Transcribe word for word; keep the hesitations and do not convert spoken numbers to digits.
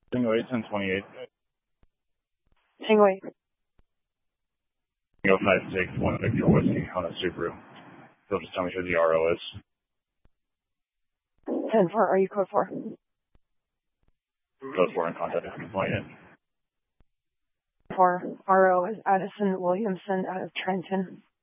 Tango eight, ten twenty-eight. Tango eight. Tango five six, one Victor Whiskey on a Subaru. You'll just tell me who the R O is. ten four, are you code four? Code four in contact with complainant. four, R O is Addison Williamson out of Trenton.